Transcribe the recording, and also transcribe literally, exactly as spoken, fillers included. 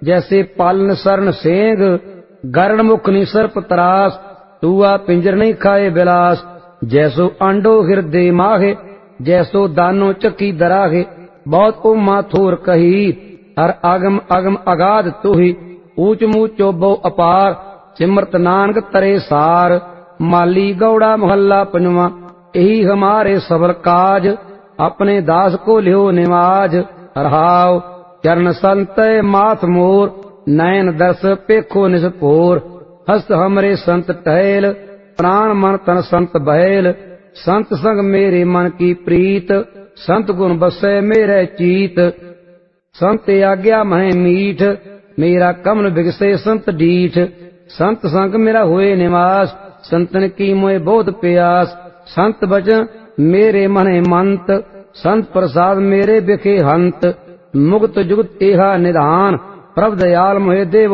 जैसे पालन शरण सेंग, गरण मुख नि सर्प तरास, तुआ पिंजर नहीं खाए बिलास। जैसो अंडो हृदय माहे, जैसो दानो चकी दराहे, बहुत उमा थोर कही, हर आगम अगम अगाध तुही, ऊंच मूचो बहु अपार, सिमरत नानक तरे सार। माली गौड़ा मोहल्ला पंजवा, यही हमारे सबल काज, अपने दास को लियो निवाज। रहाव चरण संत माथ मोर, नयन दर्श पेखो निस्पोर। हस्त हमरे संत टहल, प्राण मन तन संत बहल। संत संग मेरे मन की प्रीत, संत गुण बसै मेरे चीत। संत आज्ञा मह मीठ, मेरा कमल बिगसे संत डीठ। संत संग मेरा हुए निवास, संतन की मोह बोध प्यास। संत बचन मेरे मने मंत, संत प्रसाद मेरे बिखे हंत। मुक्त जुगत एहा निधान, प्रभ दयाल मोहे देव